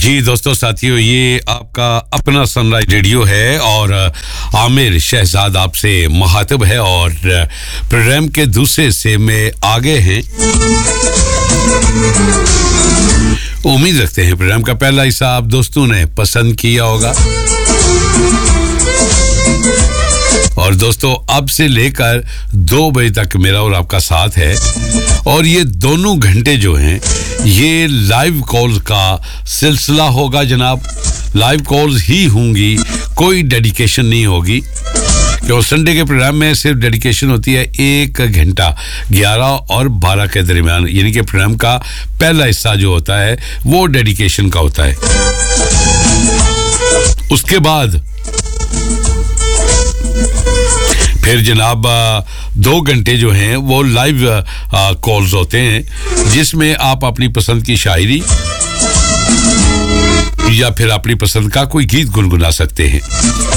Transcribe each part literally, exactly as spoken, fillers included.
जी दोस्तों साथियों, ये आपका अपना सनराइज रेडियो है और आमिर शहजाद आपसे मुखातिब है और प्रोग्राम के दूसरे से में आगे हैं। उम्मीद रखते हैं प्रोग्राम का पहला हिस्सा आप दोस्तों ने पसंद किया होगा। और दोस्तों अब से लेकर दो बजे तक मेरा और आपका साथ है और ये दोनों घंटे जो हैं ये लाइव कॉल्स का सिलसिला होगा जनाब। लाइव कॉल्स ही होंगी, कोई डेडिकेशन नहीं होगी क्यों संडे के प्रोग्राम में सिर्फ डेडिकेशन होती है एक घंटा ग्यारह और बारह के दरमियान, यानी कि प्रोग्राम का पहला हिस्सा जो होता है वो डेडिकेशन का होता है। उसके बाद फिर जनाब दो घंटे जो हैं वो लाइव कॉल्स होते हैं जिसमें आप अपनी पसंद की शायरी या फिर अपनी पसंद का कोई गीत गुनगुना सकते हैं।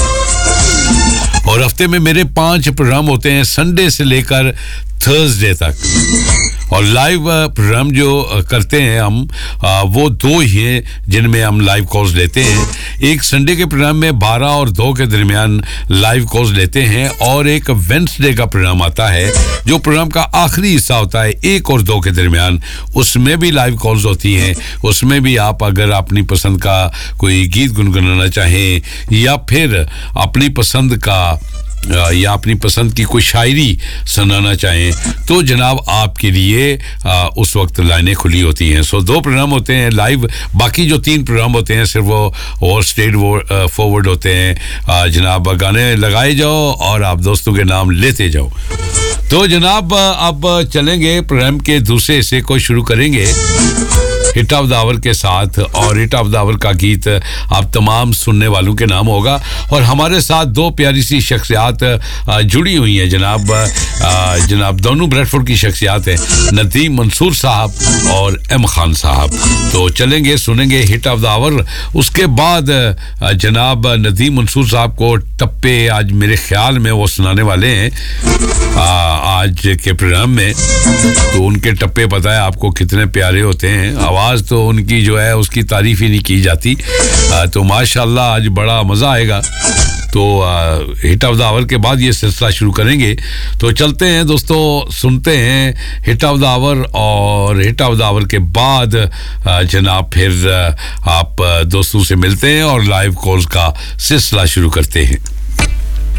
और हफ्ते में मेरे पांच प्रोग्राम होते हैं संडे से लेकर थर्सडे तक और लाइव प्रोग्राम जो करते हैं हम वो दो ही हैं जिनमें हम लाइव कॉल्स लेते हैं। एक संडे के प्रोग्राम में बारह और दो के दरमियान लाइव कॉल्स लेते हैं और एक वेडनेसडे का प्रोग्राम आता है जो प्रोग्राम का आखिरी हिस्सा होता है एक और दो के दरमियान, उसमें भी लाइव कॉल्स होती हैं। उसमें भी आप अगर अपनी पसंद का कोई गीत गुनगुनाना चाहें या फिर अपनी पसंद का या अपनी पसंद की कोई शायरी सुनाना चाहें तो जनाब आपके लिए आ, उस वक्त लाइनें खुली होती हैं। सो दो प्रोग्राम होते हैं लाइव, बाकी जो तीन प्रोग्राम होते हैं सिर्फ वो और स्ट्रेट फॉरवर्ड होते हैं। आ, जनाब गाने लगाए जाओ और आप दोस्तों के नाम लेते जाओ। तो जनाब अब चलेंगे प्रोग्राम के दूसरे हिस्से को शुरू करेंगे हिट ऑफ द आवर के साथ और हिट ऑफ द आवर का गीत आप तमाम सुनने वालों के नाम होगा और हमारे साथ दो प्यारी सी शख्सियात जुड़ी हुई हैं जनाब। जनाब दोनों ब्रेडफोर्ड की शख्सियात हैं, नदीम मंसूर साहब और एम खान साहब। तो चलेंगे सुनेंगे हिट ऑफ द आवर। उसके बाद जनाब नदीम मंसूर साहब को टप्पे आज मेरे ख्याल में वो सुनाने वाले हैं आ, आज के प्रोग्राम में। तो उनके टप्पे पता है आपको कितने प्यारे होते हैं, आवाज़ तो उनकी जो है उसकी तारीफ ही नहीं की जाती। आ, तो माशाल्लाह आज बड़ा मज़ा आएगा। तो हिट ऑफ द आवर के बाद ये सिलसिला शुरू करेंगे। तो चलते हैं दोस्तों, सुनते हैं हिट ऑफ द आवर और हिट ऑफ द आवर के बाद आ, जनाब फिर आ, आप दोस्तों से मिलते हैं और लाइव कॉल्स का सिलसिला शुरू करते हैं।